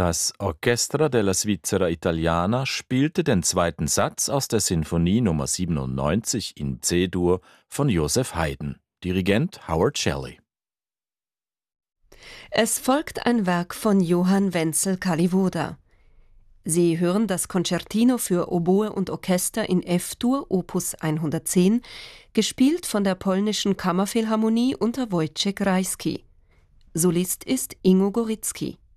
Das Orchestra della Svizzera Italiana spielte den zweiten Satz aus der Sinfonie Nummer 97 in C-Dur von Joseph Haydn. Dirigent Howard Shelley. Es folgt ein Werk von Johann Wenzel Kalivoda. Sie hören das Concertino für Oboe und Orchester in F-Dur, Opus 110, gespielt von der polnischen Kammerphilharmonie unter Wojciech Rajski. Solist ist Ingo Goritzky.